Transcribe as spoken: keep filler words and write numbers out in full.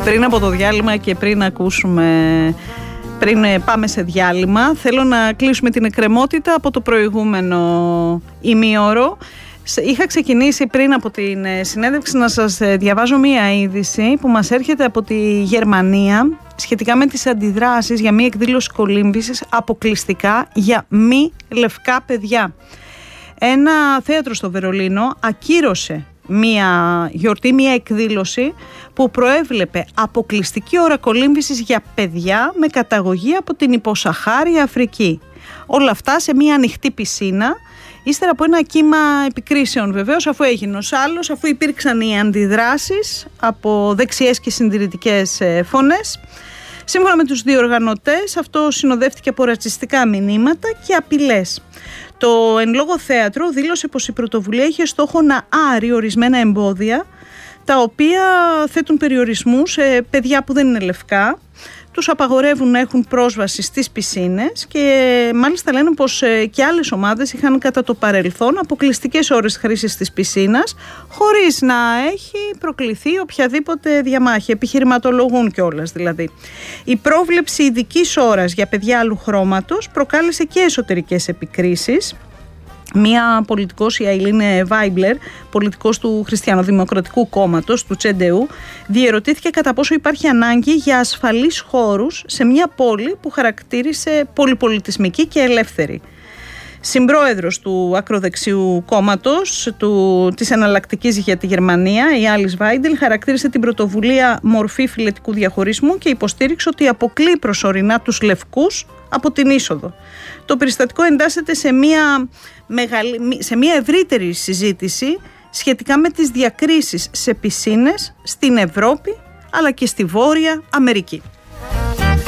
Πριν από το διάλειμμα και πριν ακούσουμε, πριν πάμε σε διάλειμμα, θέλω να κλείσουμε την εκκρεμότητα από το προηγούμενο ημίωρο. Είχα ξεκινήσει πριν από την συνέντευξη να σας διαβάζω μία είδηση που μας έρχεται από τη Γερμανία σχετικά με τις αντιδράσεις για μία εκδήλωση κολύμβησης αποκλειστικά για μη λευκά παιδιά. Ένα θέατρο στο Βερολίνο ακύρωσε μία γιορτή, μία εκδήλωση που προέβλεπε αποκλειστική ώρα κολύμβησης για παιδιά με καταγωγή από την υποσαχάρια Αφρική. Όλα αυτά σε μία ανοιχτή πισίνα, ύστερα από ένα κύμα επικρίσεων βεβαίως, αφού έγινε ως άλλος, αφού υπήρξαν οι αντιδράσεις από δεξιές και συντηρητικές φωνές. Σύμφωνα με τους διοργανωτές, αυτό συνοδεύτηκε από ρατσιστικά μηνύματα και απειλές. Το εν λόγω θέατρο δήλωσε πως η πρωτοβουλία είχε στόχο να άρει ορισμένα εμπόδια, τα οποία θέτουν περιορισμούς σε παιδιά που δεν είναι λευκά, τους απαγορεύουν να έχουν πρόσβαση στις πισίνες και μάλιστα λένε πως και άλλες ομάδες είχαν κατά το παρελθόν αποκλειστικές ώρες χρήσης της πισίνας χωρίς να έχει προκληθεί οποιαδήποτε διαμάχη, επιχειρηματολογούν κιόλας δηλαδή. Η πρόβλεψη ειδικής ώρας για παιδιά άλλου χρώματος προκάλεσε και εσωτερικές επικρίσεις. Μία πολιτικός, η Αιλίνε Βάιμπλερ, πολιτικός του Χριστιανοδημοκρατικού Κόμματος, του Τσεντεού, διερωτήθηκε κατά πόσο υπάρχει ανάγκη για ασφαλείς χώρους σε μια πόλη που χαρακτήρισε πολυπολιτισμική και ελεύθερη. Συμπρόεδρος του ακροδεξιού κόμματος, του, της Εναλλακτικής για τη Γερμανία, η Άλις Βάιντελ, χαρακτήρισε την πρωτοβουλία μορφή φιλετικού διαχωρισμού και υποστήριξε ότι αποκλεί προσωρινά τους λευκούς από την είσοδο. Το περιστατικό εντάσσεται σε μια, μεγαλ... σε μια ευρύτερη συζήτηση σχετικά με τις διακρίσεις σε πισίνες στην Ευρώπη αλλά και στη Βόρεια Αμερική.